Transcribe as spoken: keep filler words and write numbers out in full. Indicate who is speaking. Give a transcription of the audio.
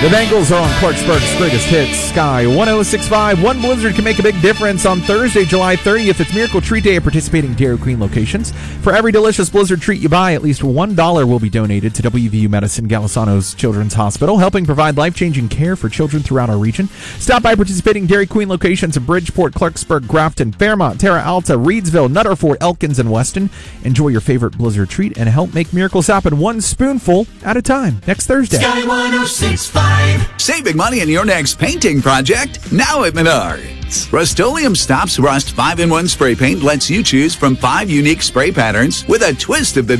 Speaker 1: The Bengals are on Clarksburg's greatest hits, Sky one oh six point five. One blizzard can make a big difference. On Thursday, July thirtieth, it's Miracle Treat Day at participating Dairy Queen locations. For every delicious blizzard treat you buy, at least one dollar will be donated to W V U Medicine Galisano's Children's Hospital, helping provide life-changing care for children throughout our region. Stop by participating Dairy Queen locations in Bridgeport, Clarksburg, Grafton, Fairmont, Terra Alta, Reedsville, Nutter Fort, Elkins, and Weston. Enjoy your favorite blizzard treat and help make miracles happen one spoonful at a time. Next Thursday.
Speaker 2: Sky one oh six point five.
Speaker 3: Save big money on your next painting project now at Menards. Rust-Oleum Stops Rust five in one spray paint lets you choose from five unique spray patterns with a twist of the